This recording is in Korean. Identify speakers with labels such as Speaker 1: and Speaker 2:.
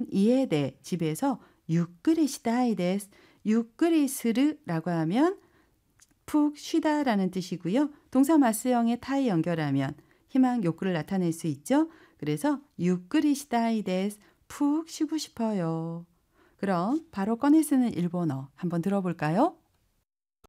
Speaker 1: 家で집에서ゆっくり 시다이 데스. ゆっくり 스르라고 하면 푹 쉬다라는 뜻이고요. 동사 마스형의 타이 연결하면 희망 욕구를 나타낼 수 있죠. 그래서 ゆっくり 시다이 데스. 푹 쉬고 싶어요. 그럼 바로 꺼내 쓰는 일본어 한번 들어볼까요?